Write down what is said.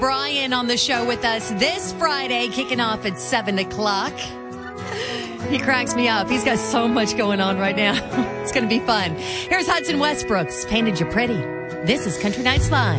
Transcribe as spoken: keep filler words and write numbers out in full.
Brian on the show with us this Friday, kicking off at seven o'clock. He cracks me up. He's got so much going on right now. It's going to be fun. Here's Hudson Westbrook's Painted You Pretty. This is Country Nights Live.